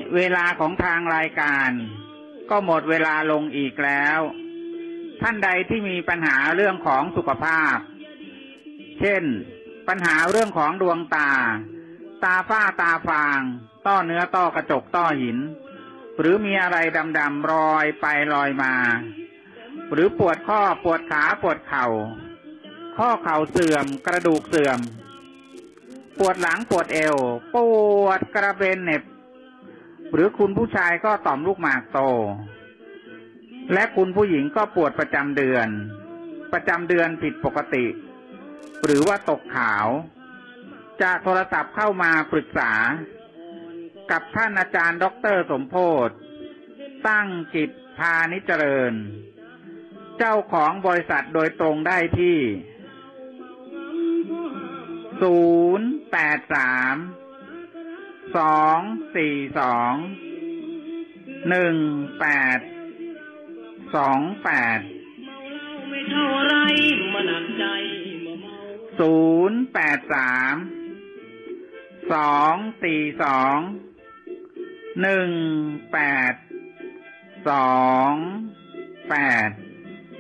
เวลาของทางรายการก็หมดเวลาลงอีกแล้วท่านใดที่มีปัญหาเรื่องของสุขภาพเช่นปัญหาเรื่องของดวงตาฝ้าตาฟางต้อเนื้อต้อกระจกต้อหินหรือมีอะไรดำๆลอยไปลอยมาหรือปวดข้อปวดขาปวดเข่าข้อเข่าเสื่อมกระดูกเสื่อมปวดหลังปวดเอวปวดกระเบนเหน็บหรือคุณผู้ชายก็ต่อมลูกหมากโตและคุณผู้หญิงก็ปวดประจำเดือนผิดปกติหรือว่าตกขาวจะโทรศัพท์เข้ามาปรึกษากับท่านอาจารย์ดร.สมโพธิ์ตั้งจิตพานิจเจริญเจ้าของบริษัทโดยตรงได้ที่083-242-1828